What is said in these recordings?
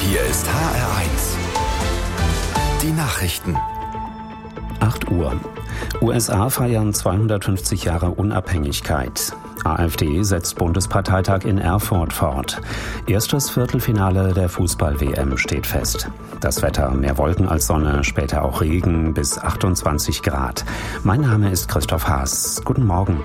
Hier ist HR1. Die Nachrichten. 8 Uhr. USA feiern 250 Jahre Unabhängigkeit. AfD setzt Bundesparteitag in Erfurt fort. Erstes Viertelfinale der Fußball-WM steht fest. Das Wetter: mehr Wolken als Sonne, später auch Regen bis 28 Grad. Mein Name ist Christoph Haas. Guten Morgen.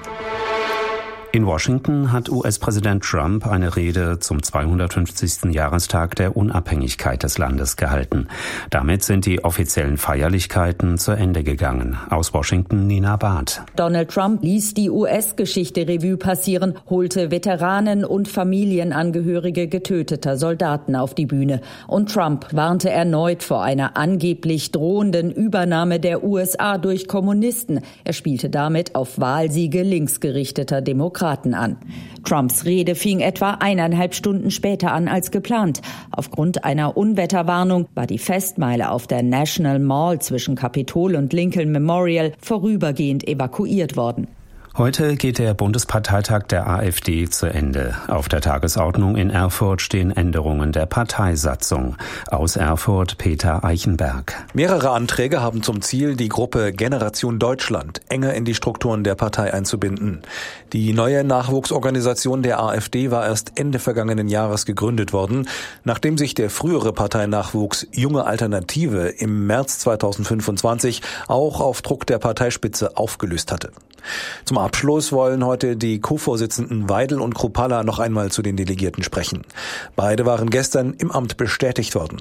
In Washington hat US-Präsident Trump eine Rede zum 250. Jahrestag der Unabhängigkeit des Landes gehalten. Damit sind die offiziellen Feierlichkeiten zu Ende gegangen. Aus Washington Nina Barth. Donald Trump ließ die US-Geschichte Revue passieren, holte Veteranen und Familienangehörige getöteter Soldaten auf die Bühne. Und Trump warnte erneut vor einer angeblich drohenden Übernahme der USA durch Kommunisten. Er spielte damit auf Wahlsiege linksgerichteter Demokraten an. Trumps Rede fing etwa 1,5 Stunden später an als geplant. Aufgrund einer Unwetterwarnung war die Festmeile auf der National Mall zwischen Capitol und Lincoln Memorial vorübergehend evakuiert worden. Heute geht der Bundesparteitag der AfD zu Ende. Auf der Tagesordnung in Erfurt stehen Änderungen der Parteisatzung. Aus Erfurt Peter Eichenberg. Mehrere Anträge haben zum Ziel, die Gruppe Generation Deutschland enger in die Strukturen der Partei einzubinden. Die neue Nachwuchsorganisation der AfD war erst Ende vergangenen Jahres gegründet worden, nachdem sich der frühere Parteinachwuchs Junge Alternative im März 2025 auch auf Druck der Parteispitze aufgelöst hatte. Zum Abschluss wollen heute die Co-Vorsitzenden Weidel und Kruppalla noch einmal zu den Delegierten sprechen. Beide waren gestern im Amt bestätigt worden.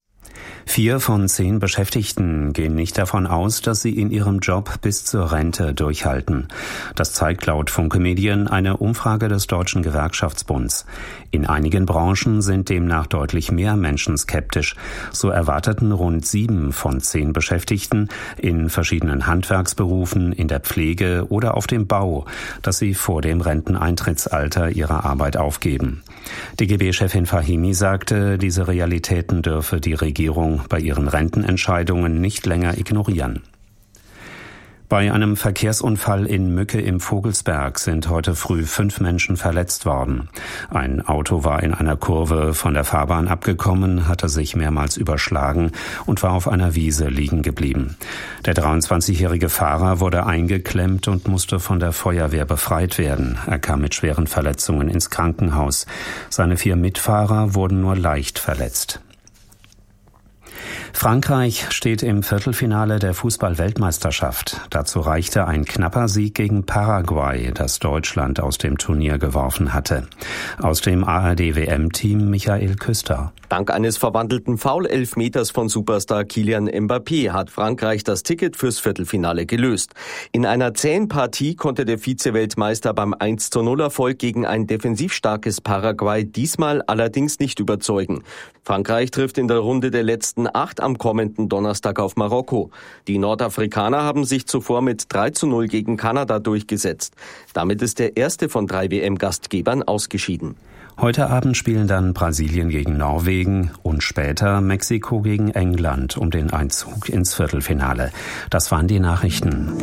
4 von 10 Beschäftigten gehen nicht davon aus, dass sie in ihrem Job bis zur Rente durchhalten. Das zeigt laut Funke Medien eine Umfrage des Deutschen Gewerkschaftsbunds. In einigen Branchen sind demnach deutlich mehr Menschen skeptisch. So erwarteten rund 7 von 10 Beschäftigten in verschiedenen Handwerksberufen, in der Pflege oder auf dem Bau, dass sie vor dem Renteneintrittsalter ihre Arbeit aufgeben. DGB-Chefin Fahimi sagte, diese Realitäten dürfe die Regierung bei ihren Rentenentscheidungen nicht länger ignorieren. Bei einem Verkehrsunfall in Mücke im Vogelsberg sind heute früh 5 Menschen verletzt worden. Ein Auto war in einer Kurve von der Fahrbahn abgekommen, hatte sich mehrmals überschlagen und war auf einer Wiese liegen geblieben. Der 23-jährige Fahrer wurde eingeklemmt und musste von der Feuerwehr befreit werden. Er kam mit schweren Verletzungen ins Krankenhaus. Seine 4 Mitfahrer wurden nur leicht verletzt. Frankreich steht im Viertelfinale der Fußball-Weltmeisterschaft. Dazu reichte ein knapper Sieg gegen Paraguay, das Deutschland aus dem Turnier geworfen hatte. Aus dem ARD-WM-Team Michael Küster. Dank eines verwandelten Foul-Elfmeters von Superstar Kylian Mbappé hat Frankreich das Ticket fürs Viertelfinale gelöst. In einer zähen Partie konnte der Vize-Weltmeister beim 1:0-Erfolg gegen ein defensiv starkes Paraguay diesmal allerdings nicht überzeugen. Frankreich trifft in der Runde der letzten 8 am kommenden Donnerstag auf Marokko. Die Nordafrikaner haben sich zuvor mit 3:0 gegen Kanada durchgesetzt. Damit ist der erste von 3 WM-Gastgebern ausgeschieden. Heute Abend spielen dann Brasilien gegen Norwegen und später Mexiko gegen England um den Einzug ins Viertelfinale. Das waren die Nachrichten.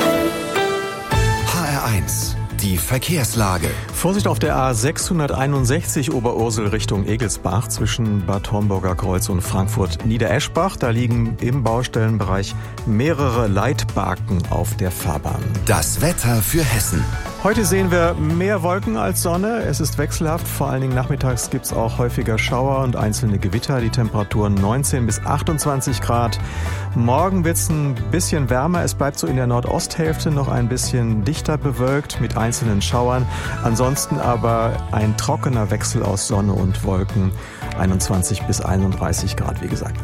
HR1. Die Verkehrslage. Vorsicht auf der A661 Oberursel Richtung Egelsbach zwischen Bad Homburger Kreuz und Frankfurt-Niedereschbach. Da liegen im Baustellenbereich mehrere Leitbaken auf der Fahrbahn. Das Wetter für Hessen. Heute sehen wir mehr Wolken als Sonne. Es ist wechselhaft. Vor allen Dingen nachmittags gibt es auch häufiger Schauer und einzelne Gewitter. Die Temperaturen 19 bis 28 Grad. Morgen wird es ein bisschen wärmer. Es bleibt so in der Nordosthälfte noch ein bisschen dichter bewölkt mit einzelnen Schauern. Ansonsten aber ein trockener Wechsel aus Sonne und Wolken. 21 bis 31 Grad, wie gesagt.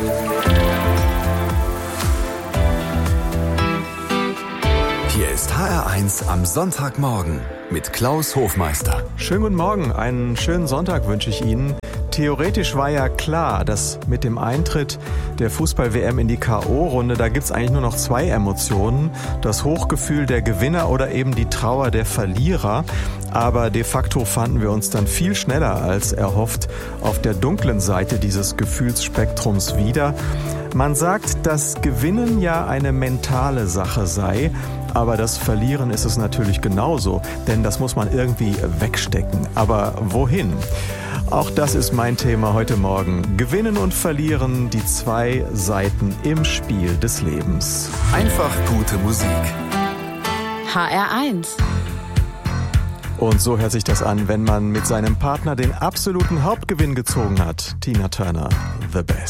Hier ist HR1 am Sonntagmorgen mit Klaus Hofmeister. Schönen guten Morgen, einen schönen Sonntag wünsche ich Ihnen. Theoretisch war ja klar, dass mit dem Eintritt der Fußball-WM in die K.O.-Runde, da gibt's eigentlich nur noch 2 Emotionen. Das Hochgefühl der Gewinner oder eben die Trauer der Verlierer. Aber de facto fanden wir uns dann viel schneller als erhofft auf der dunklen Seite dieses Gefühlsspektrums wieder. Man sagt, dass Gewinnen ja eine mentale Sache sei, aber das Verlieren ist es natürlich genauso, denn das muss man irgendwie wegstecken. Aber wohin? Auch das ist mein Thema heute Morgen. Gewinnen und verlieren, die zwei Seiten im Spiel des Lebens. Einfach gute Musik. HR1. Und so hört sich das an, wenn man mit seinem Partner den absoluten Hauptgewinn gezogen hat. Tina Turner, The Best.